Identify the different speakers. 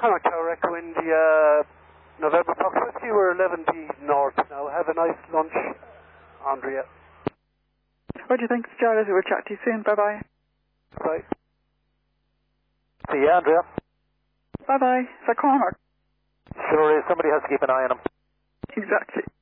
Speaker 1: Contact Tower Echo India, November Fox Whiskey, we're 11D North now. Have a nice lunch, Andrea.
Speaker 2: What do you think, Jarlath? We'll chat to you soon. Bye-bye.
Speaker 1: Bye.
Speaker 3: See you, Andrea.
Speaker 2: Bye-bye. Is that Cormac?
Speaker 3: Sure is. Somebody has to keep an eye on him.
Speaker 2: Exactly.